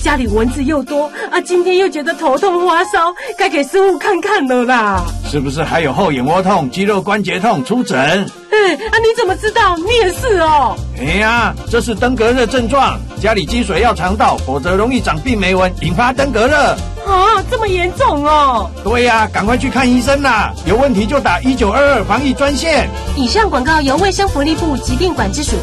家里蚊子又多啊，今天又觉得头痛发烧，该给师傅看看了啦。 是不是还有后眼窝痛、肌肉关节痛？出诊。 你怎么知道？你也是哦。 这是登革热症状，家里积水要肠道，否则容易长病媒蚊，引发登革热。 这么严重哦？ 对呀，赶快去看医生啦！有问题就打1922防疫专线。 以上广告由卫生福利部疾病管制署